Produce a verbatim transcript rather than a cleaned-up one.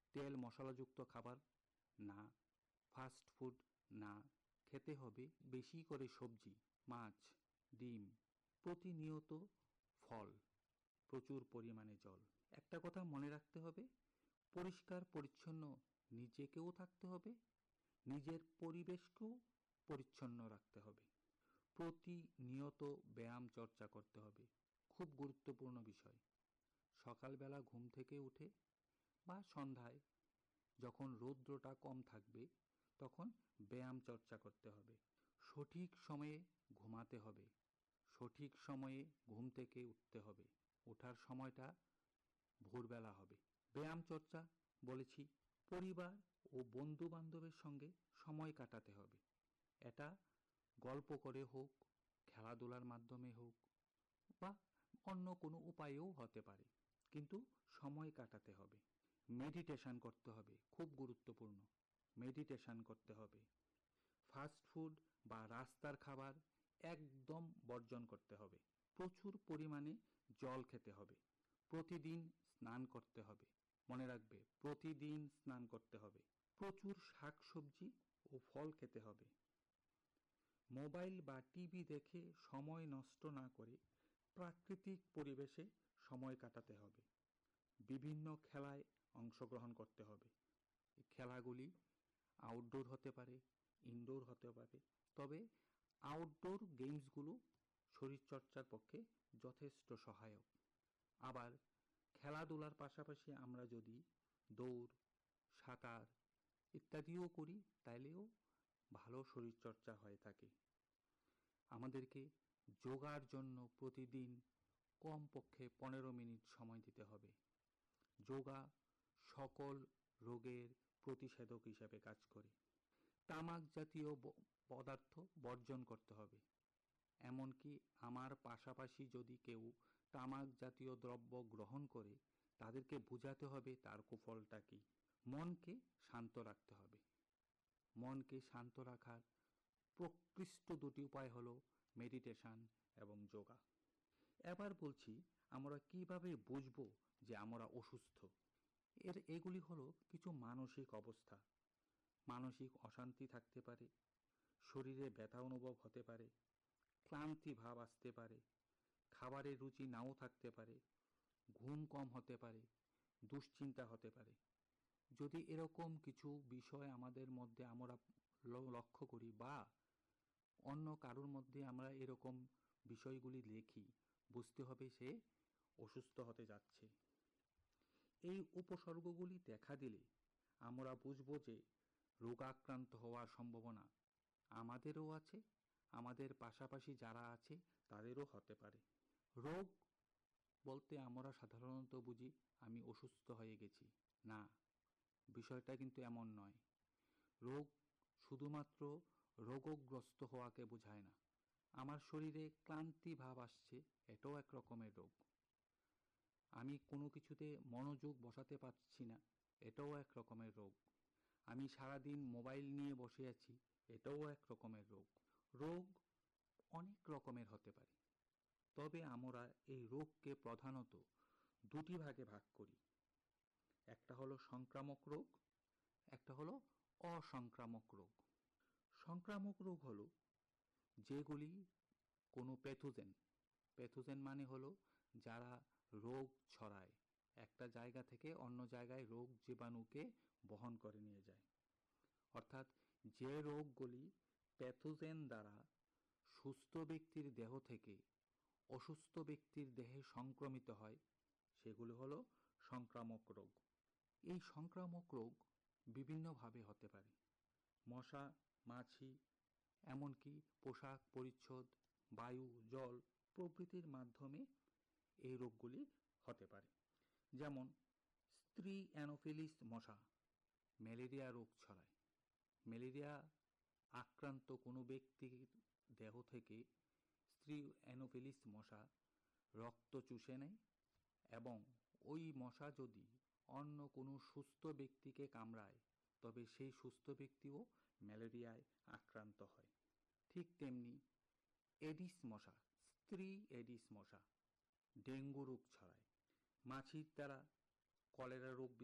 তেল মশলাযুক্ত খাবার না, ফাস্ট ফুড না, খেতে হবে বেশি করে সবজি, মাছ, ডিম, প্রতিনিয়ত ফল, প্রচুর পরিমাণে জল। একটা কথা মনে রাখতে হবে, পরিষ্কার পরিচ্ছন্ন নিজেকেও থাকতে হবে, নিজের পরিবেশকেও পরিচ্ছন্ন রাখতে হবে। প্রতিনিয়ত ব্যায়াম চর্চা করতে হবে, খুব গুরুত্বপূর্ণ বিষয়। সকালবেলা ঘুম থেকে উঠে বা সন্ধ্যায় যখন রৌদ্রটা কম থাকবে তখন ব্যায়াম চর্চা করতে হবে। সঠিক সময়ে ঘুমাতে হবে, সঠিক সময়ে ঘুম থেকে উঠতে হবে, ওঠার সময়টা ভোরবেলা হবে। ব্যায়াম চর্চা বলেছি, পরিবার ও বন্ধু বান্ধবের সঙ্গে সময় কাটাতে হবে। এটা গল্প করে হোক, খেলাধুলার মাধ্যমে হোক বা অন্য কোনো উপায়েও হতে পারে, কিন্তু সময় কাটাতে হবে। মেডিটেশন করতে হবে, খুব গুরুত্বপূর্ণ। মেডিটেশন করতে হবে। ফাস্ট ফুড বা রাস্তার খাবার একদম বর্জন করতে হবে। প্রচুর পরিমাণে জল খেতে হবে। প্রতিদিন স্নান করতে হবে। মনে রাখবে, প্রতিদিন স্নান করতে হবে। প্রচুর শাকসবজি ও ফল খেতে হবে। মোবাইল বা টিভি দেখে সময় নষ্ট না করে প্রাকৃতিক পরিবেশে সময় কাটাতে হবে। বিভিন্ন খেলায় অংশগ্রহণ করতে হবে। এই খেলাগুলি আউটডোর হতে পারে, ইনডোর হতে পারে, তবে আউটডোর গেমসগুলো শরীরচর্চার পক্ষে যথেষ্ট সহায়ক। আবার খেলাধুলার পাশাপাশি আমরা যদি দৌড়, সাঁতার ইত্যাদিও করি তাইলেও ভালো শরীরচর্চা হয়ে থাকে। আমাদেরকে যোগার জন্য প্রতিদিন কমপক্ষে পনেরো মিনিট সময় দিতে হবে। যোগা সকল রোগের প্রতিষেধক হিসেবে কাজ করে। তামাক জাতীয় পদার্থ বর্জন করতে হবে। এমনকি আমার পাশাপাশি যদি কেউ তামাক জাতীয় দ্রব্য গ্রহণ করে তাদেরকে বোঝাতে হবে তার কুফলটা কী। মনকে শান্ত রাখতে হবে। মনকে শান্ত রাখার প্রকৃষ্ট দুটি উপায় হলো মেডিটেশন এবং যোগা। এবার বলছি আমরা কিভাবে বুঝবো যে আমরা অসুস্থ। এর এগুলি হলো কিছু মানসিক অবস্থা। মানসিক অশান্তি থাকতে পারে, শরীরে ব্যথা অনুভব হতে পারে, ক্লান্তি ভাব আসতে পারে, খাবারের রুচি নাও থাকতে পারে, ঘুম কম হতে পারে, দুশ্চিন্তা হতে পারে। যদি এরকম কিছু বিষয় আমাদের মধ্যে আমরা লক্ষ্য করি বা অন্য কারোর মধ্যে আমরা এরকম বিষয়গুলি দেখি, বুঝতে হবে সে অসুস্থ হতে যাচ্ছে। এই উপসর্গগুলি দেখা দিলে আমরা বুঝব যে রোগাক্রান্ত হওয়ার সম্ভাবনা আমাদেরও আছে, আমাদের পাশাপাশি যারা আছে তাদেরও হতে পারে। রোগ বলতে আমরা সাধারণত বুঝি আমি অসুস্থ হয়ে গেছি। না, বিষয়টা কিন্তু এমন নয়। রোগ শুধুমাত্র রোগগ্রস্ত হওয়াকে বোঝায় না। আমার শরীরে ক্লান্তি ভাব আসছে, এটাও এক রকমের রোগ। আমি কোনো কিছুতে মনোযোগ বসাতে পারছি না, এটাও এক রকমের রোগ। আমি সারাদিন মোবাইল নিয়ে বসে আছি, এটাও এক রকমের রোগ। রোগ অনেক রকমের হতে পারে, তবে আমরা এই রোগকে প্রধানত দুটি ভাগে ভাগ করি। একটা হলো সংক্রামক রোগ, একটা হলো অসংক্রামক রোগ। সংক্রামক রোগ হলো যেগুলি কোনো প্যাথোজেন, প্যাথোজেন মানে হলো যারা রোগ ছড়ায়, একটা জায়গা থেকে অন্য জায়গায় রোগ জীবাণুকে বহন করে নিয়ে যায়। অর্থাৎ যে রোগগুলি প্যাথোজেন দ্বারা সুস্থ ব্যক্তির দেহ থেকে অসুস্থ ব্যক্তির দেহে সংক্রমিত হয় সেগুলো হলো সংক্রামক রোগ। এই সংক্রামক রোগ বিভিন্নভাবে হতে পারে। মশা, মাছি, এমনকি পোশাক পরিচ্ছদ, বায়ু, জল প্রভৃতির মাধ্যমে এই রোগগুলি হতে পারে। যেমন স্ত্রী অ্যানোফিলিস মশা ম্যালেরিয়া রোগ ছড়ায়। ম্যালেরিয়া আক্রান্ত কোনো ব্যক্তির দেহ থেকে স্ত্রী অ্যানোফিলিস মশা রক্ত চুষে নেয় এবং ওই মশা যদি অন্য কোনো সুস্থ ব্যক্তিকে কামড়ায় তবে সেই সুস্থ ব্যক্তিও ম্যালেরিয়ায় আক্রান্ত হয়। ঠিক তেমনি এডিস মশা, স্ত্রী এডিস মশা ডেঙ্গু রোগ ছড়ায়। মাছির দ্বারা কলেরা রোগ